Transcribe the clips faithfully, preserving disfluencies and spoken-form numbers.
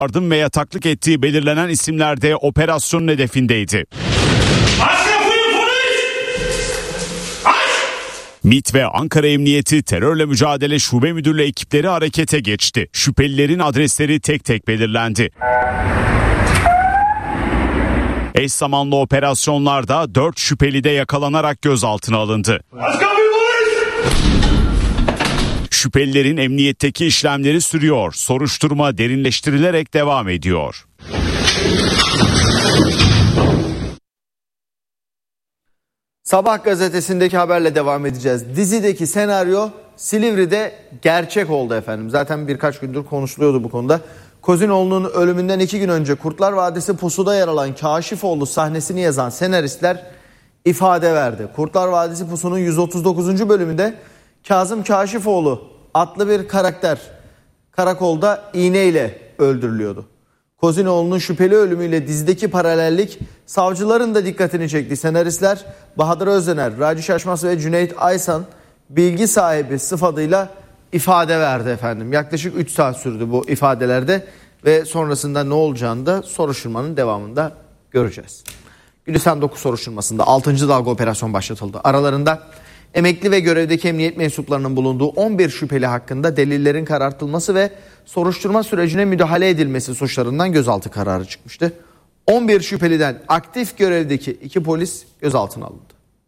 yardım ve yataklık ettiği belirlenen isimler de operasyonun hedefindeydi. MİT ve Ankara Emniyeti Terörle Mücadele Şube Müdürlüğü ekipleri harekete geçti. Şüphelilerin adresleri tek tek belirlendi. Eş zamanlı operasyonlarda dört şüpheli de yakalanarak gözaltına alındı. Şüphelilerin emniyetteki işlemleri sürüyor. Soruşturma derinleştirilerek devam ediyor. Sabah gazetesindeki haberle devam edeceğiz. Dizideki senaryo Silivri'de gerçek oldu efendim. Zaten birkaç gündür konuşuluyordu bu konuda. Kozinoğlu'nun ölümünden iki gün önce Kurtlar Vadisi Pusu'da yer alan Kaşifoğlu sahnesini yazan senaristler ifade verdi. Kurtlar Vadisi Pusu'nun yüz otuz dokuzuncu bölümünde Kazım Kaşifoğlu adlı bir karakter karakolda iğneyle öldürülüyordu. Kozinoğlu'nun şüpheli ölümüyle dizideki paralellik savcıların da dikkatini çekti. Senaristler Bahadır Özdener, Raci Şaşmaz ve Cüneyt Aysan bilgi sahibi sıfatıyla ifade verdi efendim. Yaklaşık üç saat sürdü bu ifadelerde ve sonrasında ne olacağını da soruşturmanın devamında göreceğiz. Gülistan dokuz soruşturmasında altıncı dalga operasyon başlatıldı. Aralarında emekli ve görevdeki emniyet mensuplarının bulunduğu on bir şüpheli hakkında delillerin karartılması ve soruşturma sürecine müdahale edilmesi suçlarından gözaltı kararı çıkmıştı. on bir şüpheliden aktif görevdeki iki polis gözaltına alındı.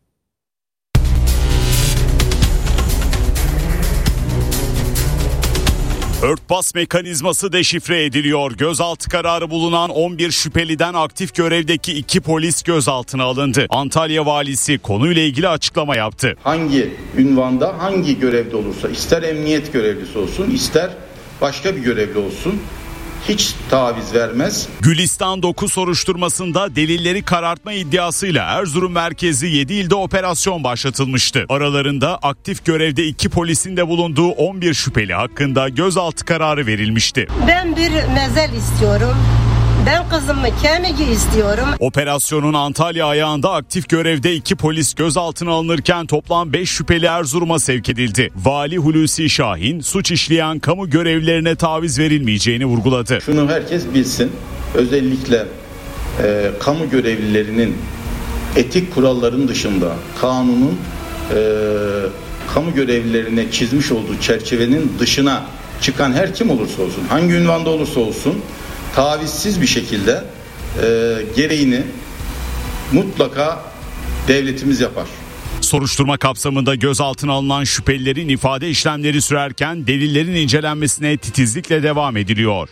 Örtbas mekanizması deşifre ediliyor. Gözaltı kararı bulunan on bir şüpheliden aktif görevdeki iki polis gözaltına alındı. Antalya valisi konuyla ilgili açıklama yaptı. Hangi ünvanda, hangi görevde olursa, ister emniyet görevlisi olsun, ister başka bir görevli olsun, hiç taviz vermez. Gülistan dokuz soruşturmasında delilleri karartma iddiasıyla Erzurum merkezi yedi ilde operasyon başlatılmıştı. Aralarında aktif görevde iki polisin de bulunduğu on bir şüpheli hakkında gözaltı kararı verilmişti. Ben bir mezel istiyorum. Ben kızımı kemigi istiyorum. Operasyonun Antalya ayağında aktif görevde iki polis gözaltına alınırken toplam beş şüpheli Erzurum'a sevk edildi. Vali Hulusi Şahin suç işleyen kamu görevlilerine taviz verilmeyeceğini vurguladı. Şunu herkes bilsin. Özellikle e, kamu görevlilerinin etik kuralların dışında kanunun e, kamu görevlilerine çizmiş olduğu çerçevenin dışına çıkan her kim olursa olsun, hangi ünvanda olursa olsun tavizsiz bir şekilde e, gereğini mutlaka devletimiz yapar. Soruşturma kapsamında gözaltına alınan şüphelilerin ifade işlemleri sürerken delillerin incelenmesine titizlikle devam ediliyor.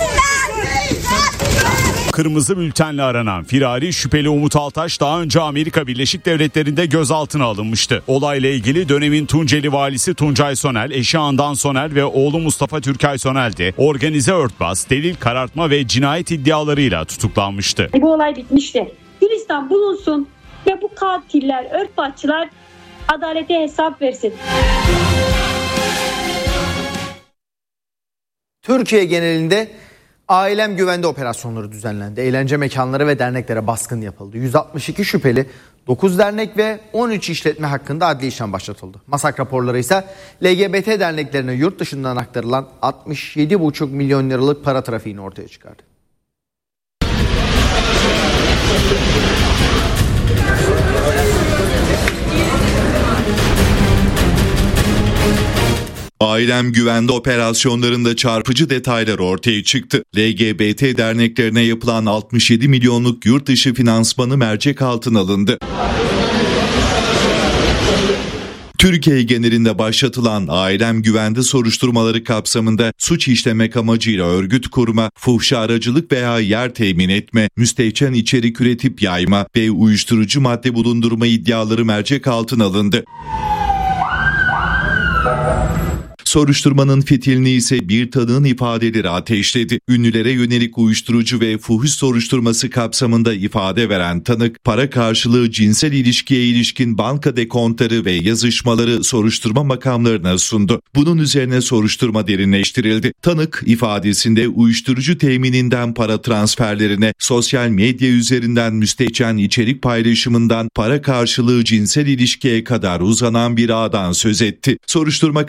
Kırmızı bültenle aranan firari şüpheli Umut Altaş daha önce Amerika Birleşik Devletleri'nde gözaltına alınmıştı. Olayla ilgili dönemin Tunceli valisi Tuncay Sonel, eşi Handan Sonel ve oğlu Mustafa Türkay Sonel de organize örtbas, delil karartma ve cinayet iddialarıyla tutuklanmıştı. Bu olay bitmişti. Gülistan bulunsun ve bu katiller, örtbasçılar adalete hesap versin. Türkiye genelinde ailem güvende operasyonları düzenlendi. Eğlence mekanları ve derneklere baskın yapıldı. yüz altmış iki şüpheli, dokuz dernek ve on üç işletme hakkında adli işlem başlatıldı. Masak raporları ise L G B T derneklerine yurt dışından aktarılan altmış yedi buçuk milyon liralık para trafiğini ortaya çıkardı. Ailem güvende operasyonlarında çarpıcı detaylar ortaya çıktı. L G B T derneklerine yapılan altmış yedi milyonluk yurt dışı finansmanı mercek altına alındı. Türkiye genelinde başlatılan ailem güvende soruşturmaları kapsamında suç işlemek amacıyla örgüt kurma, fuhşa aracılık veya yer temin etme, müstehcen içerik üretip yayma ve uyuşturucu madde bulundurma iddiaları mercek altına alındı. Soruşturmanın fitilini ise bir tanığın ifadeleri ateşledi. Ünlülere yönelik uyuşturucu ve fuhuş soruşturması kapsamında ifade veren tanık, para karşılığı cinsel ilişkiye ilişkin banka dekontları ve yazışmaları soruşturma makamlarına sundu. Bunun üzerine soruşturma derinleştirildi. Tanık ifadesinde uyuşturucu temininden para transferlerine, sosyal medya üzerinden müstehcen içerik paylaşımından para karşılığı cinsel ilişkiye kadar uzanan bir ağdan söz etti. Soruşturma